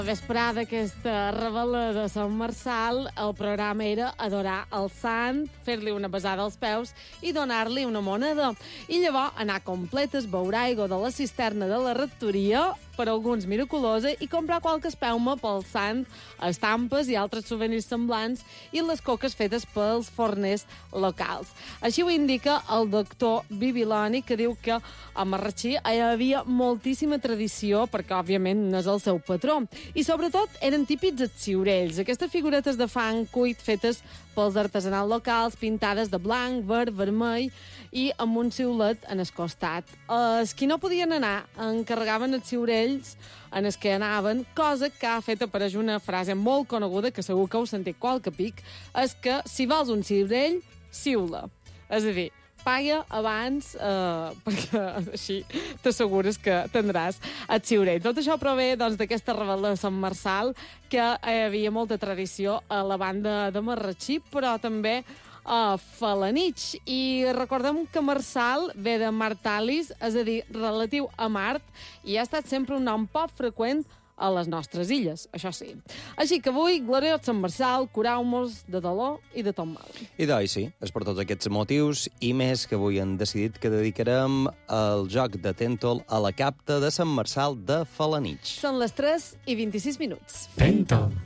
Vesprada aquesta rebel·la de Sant Marçal, el programa era adorar el sant, fer-li una besada als peus i donar-li una moneda. I llavors anar completes, beure aigua de la cisterna de la rectoria, per alguns miraculosa, i comprar qualque espelma pel sant, estampes i altres souvenirs semblants, i les coques fetes pels forners locals. Així ho indica el doctor Bibiloni, que diu que a Marratxí hi havia moltíssima tradició, perquè òbviament no és el seu patró. I sobretot eren típics els ciurells, aquestes figuretes de fang cuit fetes pels artesanals locals, pintades de blanc, verd, vermell i amb un xiulet en el costat. Els qui no podien anar encarregaven els ciurells en els que anaven, cosa que ha fet apareix una frase molt coneguda, que segur que heu sentit qualque pic, és que si vols un ciurell, xiula. És a dir, paga abans, perquè així t'assegures que tindràs el ciurell. Tot això prové d'aquesta rebel·la de Sant Marçal, que hi havia molta tradició a la banda de Marratxí, però també a Felanitx. I recordem que Marçal ve de Martalis, és a dir, relatiu a Mart, i ha estat sempre un nom poc freqüent a les nostres illes, això sí. Així que avui, gloriós Sant Marçal, curau-nos de dolor i de tot mal. I doncs sí, és per tots aquests motius i més que avui hem decidit que dedicarem el joc de Tèntol a la capta de Sant Marçal de Felanitx. Són les 3:26. Tèntol.